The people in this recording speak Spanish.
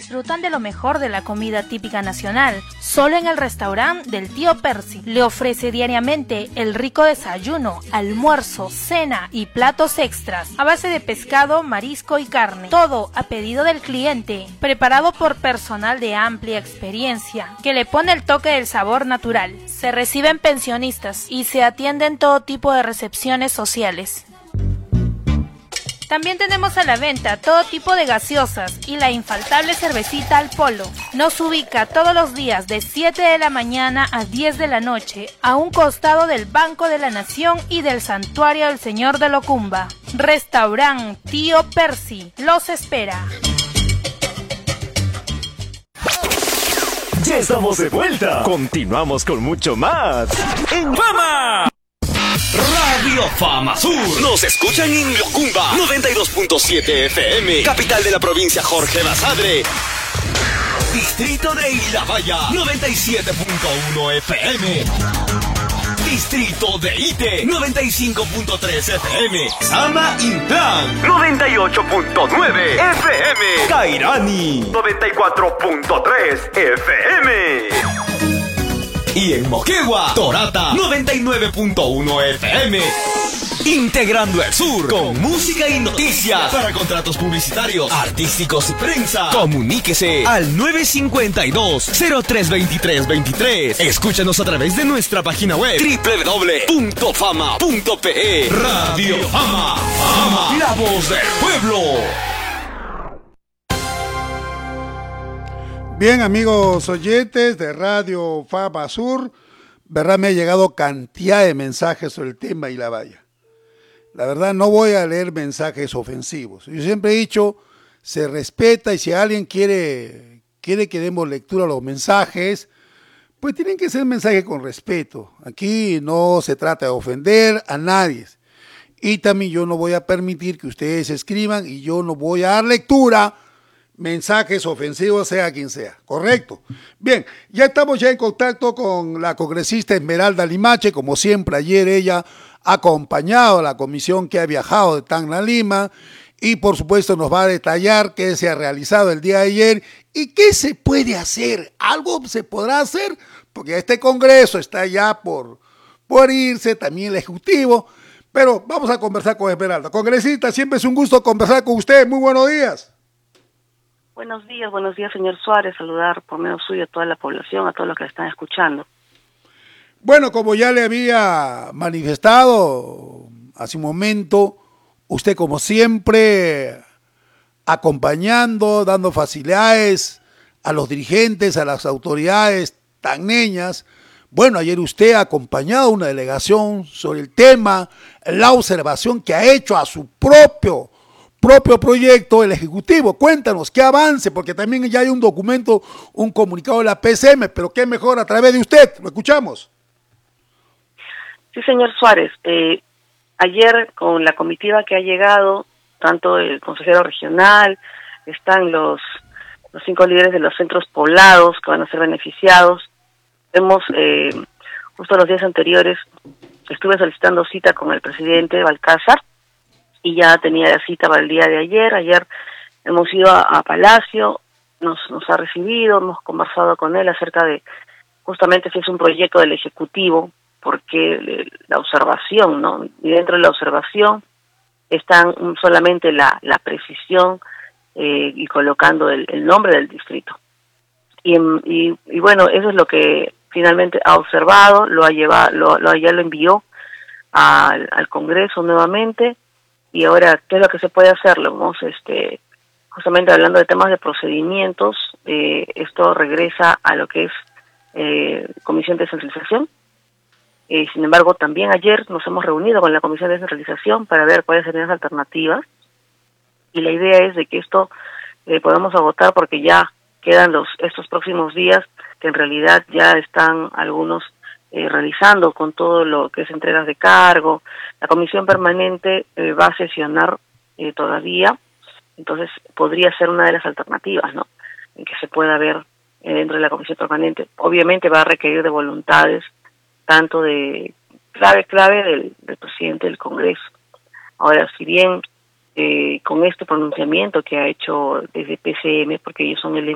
disfrutan de lo mejor de la comida típica nacional, solo en el restaurante del tío Percy. Le ofrece diariamente el rico desayuno, almuerzo, cena y platos extras a base de pescado, marisco y carne. Todo a pedido del cliente, preparado por personal de amplia experiencia, que le pone el toque del sabor natural. Se reciben pensionistas y se atienden todo tipo de recepciones sociales. También tenemos a la venta todo tipo de gaseosas y la infaltable cervecita al polo. Nos ubica todos los días de 7 de la mañana a 10 de la noche, a un costado del Banco de la Nación y del Santuario del Señor de Locumba. Restaurante Tío Percy los espera. Ya estamos de vuelta. Continuamos con mucho más en Fama. Radio Fama Sur. Nos escuchan en Locumba 92.7 FM, capital de la provincia Jorge Basadre. Distrito de Ilabaya 97.1 FM. Distrito de Ite 95.3 FM. Sama Intlan 98.9 FM. Cairani 94.3 FM. Y en Moquegua, Torata 99.1 FM. Integrando el sur con música y noticias. Para contratos publicitarios, artísticos y prensa, comuníquese al 952-032323. Escúchanos a través de nuestra página web www.fama.pe. Radio Fama, Fama, la voz del pueblo. Bien, amigos oyentes de Radio Fama Sur, verdad me ha llegado cantidad de mensajes sobre el tema Ilabaya. La verdad no voy a leer mensajes ofensivos. Yo siempre he dicho, se respeta y si alguien quiere que demos lectura a los mensajes, pues tienen que ser mensajes con respeto. Aquí no se trata de ofender a nadie. Y también yo no voy a permitir que ustedes escriban y yo no voy a dar lectura mensajes ofensivos, sea quien sea, ¿correcto? Bien, ya estamos en contacto con la congresista Esmeralda Limache, como siempre ayer ella ha acompañado a la comisión que ha viajado de Tacna a Lima y por supuesto nos va a detallar qué se ha realizado el día de ayer y qué se puede hacer, algo se podrá hacer, porque este congreso está ya por irse, también el ejecutivo, pero vamos a conversar con Esmeralda. Congresista, siempre es un gusto conversar con usted, muy buenos días. Buenos días, señor Suárez. Saludar por medio suyo a toda la población, a todos los que la están escuchando. Bueno, como ya le había manifestado hace un momento, usted como siempre acompañando, dando facilidades a los dirigentes, a las autoridades tacneñas. Bueno, ayer usted ha acompañado una delegación sobre el tema, la observación que ha hecho a su propio proyecto el Ejecutivo. Cuéntanos, ¿qué avance? Porque también ya hay un documento, un comunicado de la PCM, pero qué mejor a través de usted. Lo escuchamos. Sí, señor Suárez. Ayer con la comitiva que ha llegado, tanto el consejero regional, están los 5 líderes de los centros poblados que van a ser beneficiados. Hemos, justo los días anteriores, estuve solicitando cita con el presidente Balcázar, y ya tenía la cita para el día de ayer. Ayer hemos ido a Palacio, nos ha recibido, hemos conversado con él acerca de justamente si es un proyecto del Ejecutivo, porque la observación, ¿no? Y dentro de la observación están solamente la precisión y colocando el nombre del distrito. Y bueno, eso es lo que finalmente ha observado, ya lo envió al Congreso nuevamente. Y ahora, ¿qué es lo que se puede hacer? Justamente hablando de temas de procedimientos, esto regresa a lo que es Comisión de Descentralización. Sin embargo, también ayer nos hemos reunido con la Comisión de Descentralización para ver cuáles serían las alternativas. Y la idea es de que esto podamos agotar porque ya quedan estos próximos días que en realidad ya están algunos realizando con todo lo que es entregas de cargo. La comisión permanente va a sesionar todavía, entonces podría ser una de las alternativas, ¿no? En que se pueda ver dentro de la comisión permanente. Obviamente va a requerir de voluntades, tanto de clave del presidente del Congreso. Ahora, si bien con este pronunciamiento que ha hecho desde PCM, porque ellos son el